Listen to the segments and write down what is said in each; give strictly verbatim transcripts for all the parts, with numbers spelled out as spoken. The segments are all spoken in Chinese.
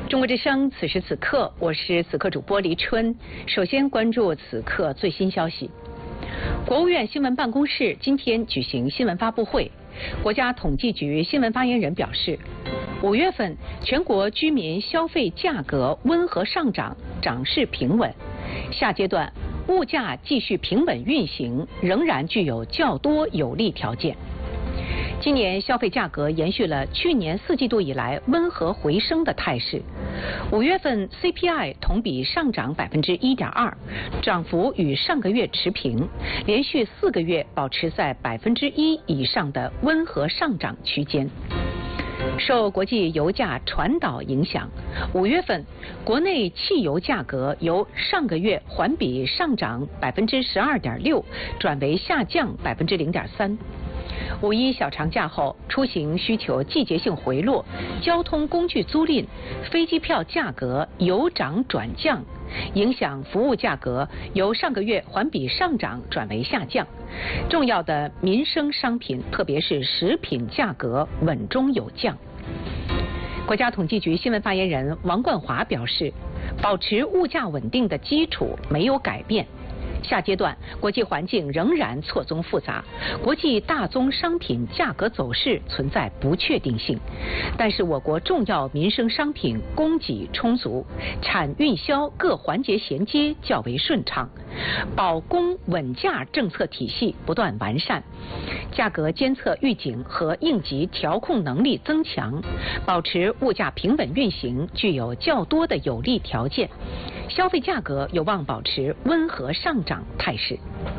中国之声，此时此刻，我是此刻主播黎春。首先关注此刻最新消息。国务院新闻办公室今天举行新闻发布会，国家统计局新闻发言人表示，五月份全国居民消费价格温和上涨，涨势平稳。下阶段物价继续平稳运行，仍然具有较多有利条件。今年消费价格延续了去年四季度以来温和回升的态势。五月份 C P I 同比上涨百分之一点二，涨幅与上个月持平，连续四个月保持在百分之一以上的温和上涨区间。受国际油价传导影响，五月份国内汽油价格由上个月环比上涨百分之十二点六，转为下降百分之零点三。五一小长假后，出行需求季节性回落，交通工具租赁、飞机票价格由涨转降，影响服务价格由上个月环比上涨转为下降。重要的民生商品，特别是食品价格稳中有降。国家统计局新闻发言人王冠华表示，保持物价稳定的基础没有改变。下阶段国际环境仍然错综复杂，国际大宗商品价格走势存在不确定性，但是我国重要民生商品供给充足，产运销各环节衔接较为顺畅，保供稳价政策体系不断完善，价格监测预警和应急调控能力增强，保持物价平稳运行具有较多的有利条件，消费价格有望保持温和上涨态势。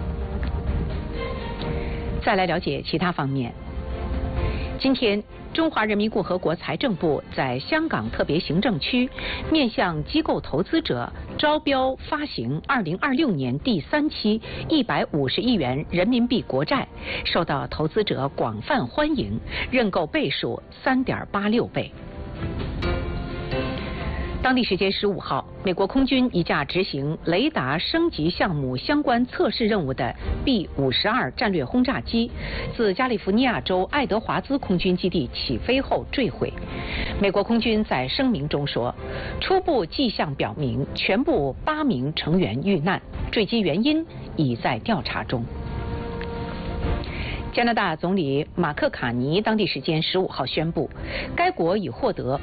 再来了解其他方面。今天，中华人民共和国财政部在香港特别行政区面向机构投资者招标发行二零二六年第三期一百五十亿元人民币国债，受到投资者广泛欢迎，认购倍数三点八六倍。当地时间十五号，美国空军一架执行雷达升级项目相关测试任务的 B 五十二战略轰炸机自加利福尼亚州爱德华兹空军基地起飞后坠毁。美国空军在声明中说，初步迹象表明全部八名成员遇难，坠机原因已在调查中。加拿大总理马克卡尼当地时间十五号宣布，该国已获得